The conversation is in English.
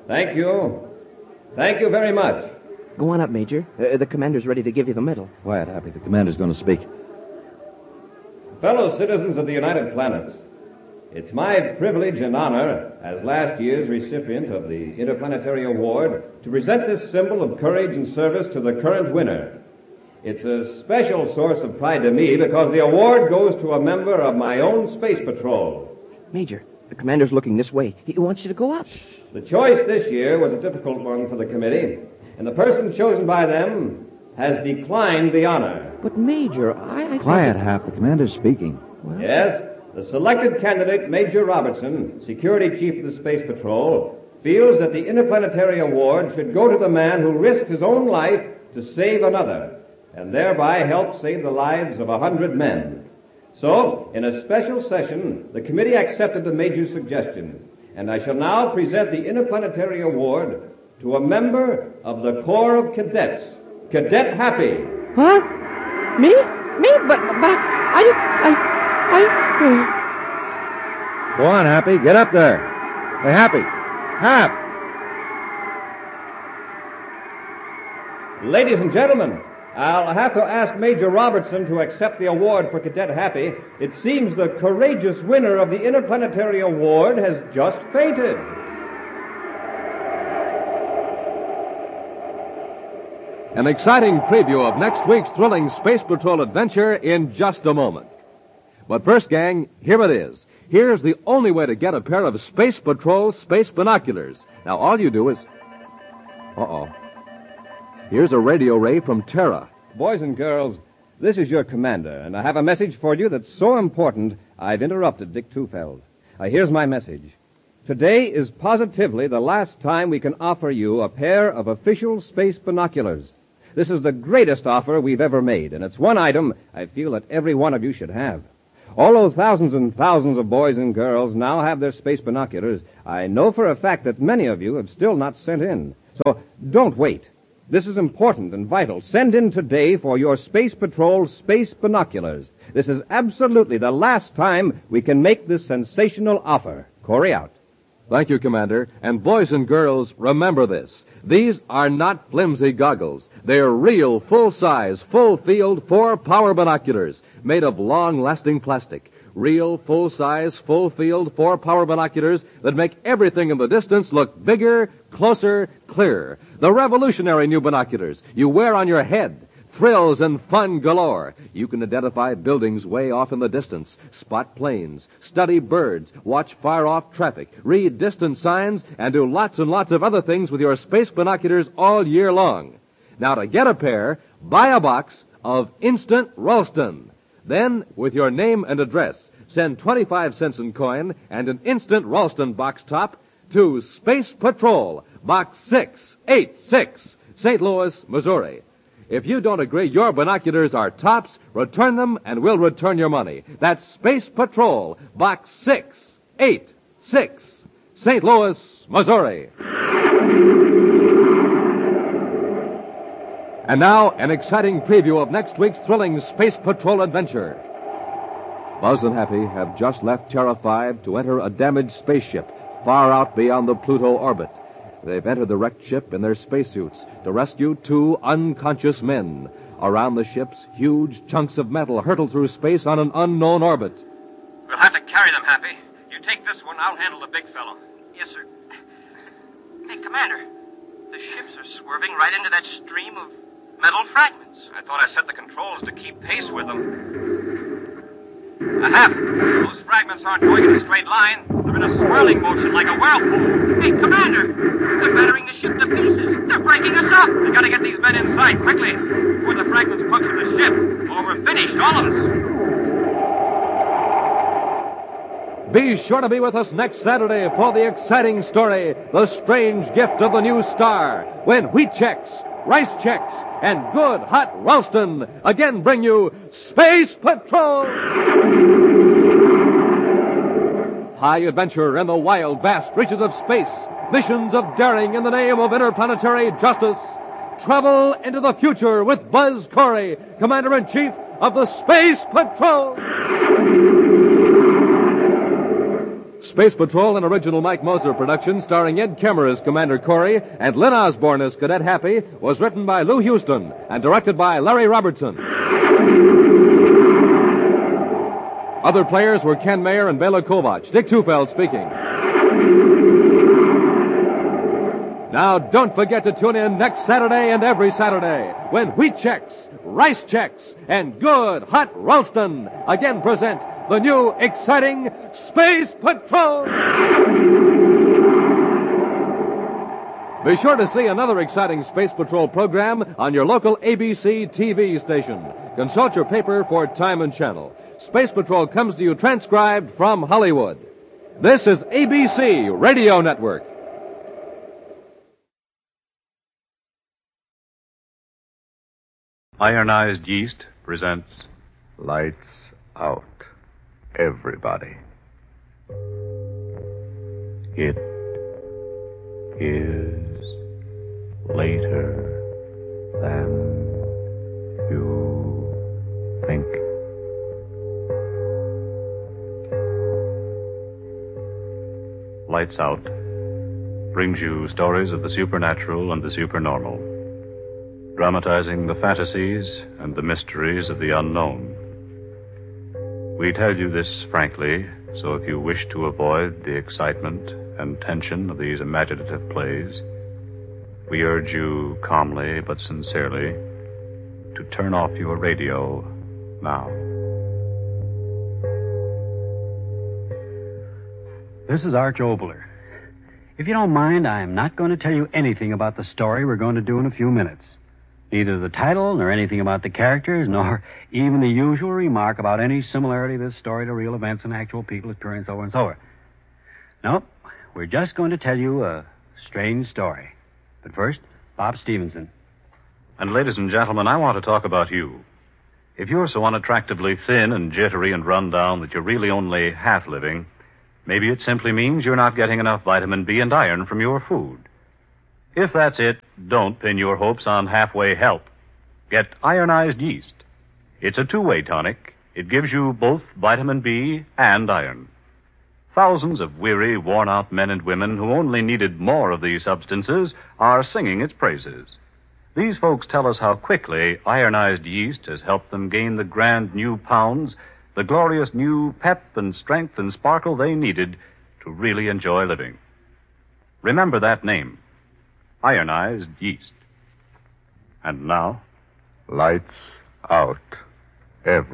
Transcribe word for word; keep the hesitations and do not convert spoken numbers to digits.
Thank you. Thank you very much. Go on up, Major. Uh, the commander's ready to give you the medal. Quiet, Happy. The commander's going to speak. Fellow citizens of the United Planets, it's my privilege and honor, as last year's recipient of the Interplanetary Award, to present this symbol of courage and service to the current winner. It's a special source of pride to me because the award goes to a member of my own space patrol. Major, the commander's looking this way. He wants you to go up. The choice this year was a difficult one for the committee, and the person chosen by them has declined the honor. But, Major, I... I Quiet, Hap. The commander's speaking. Well... Yes, the selected candidate, Major Robertson, Security Chief of the Space Patrol, feels that the Interplanetary Award should go to the man who risked his own life to save another, and thereby help save the lives of a hundred men. So, in a special session, the committee accepted the Major's suggestion, and I shall now present the Interplanetary Award to a member of the Corps of Cadets, Cadet Happy. Huh? Me? Me? But, but I... I... I... Go on, Happy. Get up there. Hey, Happy. Hap! Ladies and gentlemen, I'll have to ask Major Robertson to accept the award for Cadet Happy. It seems the courageous winner of the Interplanetary Award has just fainted. An exciting preview of next week's thrilling Space Patrol adventure in just a moment. But first, gang, here it is. Here's the only way to get a pair of Space Patrol space binoculars. Now, all you do is... Uh-oh. Here's a radio ray from Terra. Boys and girls, this is your commander, and I have a message for you that's so important, I've interrupted Dick Tufeld. Uh, here's my message. Today is positively the last time we can offer you a pair of official space binoculars. This is the greatest offer we've ever made, and it's one item I feel that every one of you should have. Although thousands and thousands of boys and girls now have their space binoculars, I know for a fact that many of you have still not sent in. So don't wait. This is important and vital. Send in today for your Space Patrol space binoculars. This is absolutely the last time we can make this sensational offer. Corey out. Thank you, Commander. And boys and girls, remember this. These are not flimsy goggles. They're real, full-size, full-field, four-power binoculars made of long-lasting plastic. Real, full-size, full-field, four-power binoculars that make everything in the distance look bigger, closer, clearer. The revolutionary new binoculars you wear on your head. Thrills and fun galore. You can identify buildings way off in the distance, spot planes, study birds, watch far-off traffic, read distant signs, and do lots and lots of other things with your space binoculars all year long. Now, to get a pair, buy a box of Instant Ralston. Then, with your name and address, send twenty-five cents in coin and an Instant Ralston box top to Space Patrol, Box six eighty-six, Saint Louis, Missouri. If you don't agree your binoculars are tops, return them and we'll return your money. That's Space Patrol, Box six eighty-six, Saint Louis, Missouri. And now, an exciting preview of next week's thrilling Space Patrol adventure. Buzz and Happy have just left Terra five to enter a damaged spaceship far out beyond the Pluto orbit. They've entered the wrecked ship in their spacesuits to rescue two unconscious men. Around the ships, huge chunks of metal hurtle through space on an unknown orbit. We'll have to carry them, Happy. You take this one, I'll handle the big fellow. Yes, sir. Hey, Commander, the ships are swerving right into that stream of metal fragments. I thought I set the controls to keep pace with them. A half. Those fragments aren't going in a straight line. They're in a swirling motion like a whirlpool. Hey, Commander! They're battering the ship to pieces. They're breaking us up. We gotta get these men inside quickly before the fragments puncture the ship, or we're finished, all of us. Be sure to be with us next Saturday for the exciting story, The Strange Gift of the New Star, when wheat checks, rice checks, and good hot Ralston again bring you Space Patrol! High adventure in the wild, vast reaches of space. Missions of daring in the name of interplanetary justice. Travel into the future with Buzz Corey, Commander-in-Chief of the Space Patrol. Space Patrol, an original Mike Moser production starring Ed Kemmer as Commander Corey and Lynn Osborne as Cadet Happy, was written by Lou Houston and directed by Larry Robertson. Other players were Ken Mayer and Bela Kovac. Dick Tufeld speaking. Now, don't forget to tune in next Saturday and every Saturday when Wheat Chex, Rice Chex, and Good Hot Ralston again present the new, exciting Space Patrol! Be sure to see another exciting Space Patrol program on your local A B C T V station. Consult your paper for time and channel. Space Patrol comes to you transcribed from Hollywood. This is A B C Radio Network. Ironized Yeast presents Lights Out, everybody. It is later than you think. Lights Out brings you stories of the supernatural and the supernormal, dramatizing the fantasies and the mysteries of the unknown. We tell you this frankly, so if you wish to avoid the excitement and tension of these imaginative plays, we urge you calmly but sincerely to turn off your radio now. This is Arch Obler. If you don't mind, I am not going to tell you anything about the story we're going to do in a few minutes. Neither the title, nor anything about the characters, nor even the usual remark about any similarity of this story to real events and actual people occurring so and so on. No, we're just going to tell you a strange story. But first, Bob Stevenson. And ladies and gentlemen, I want to talk about you. If you're so unattractively thin and jittery and run down that you're really only half living, maybe it simply means you're not getting enough vitamin B and iron from your food. If that's it, don't pin your hopes on halfway help. Get ironized yeast. It's a two-way tonic. It gives you both vitamin B and iron. Thousands of weary, worn-out men and women who only needed more of these substances are singing its praises. These folks tell us how quickly ironized yeast has helped them gain the grand new pounds, the glorious new pep and strength and sparkle they needed to really enjoy living. Remember that name, ironized yeast. And now, Lights out, everybody.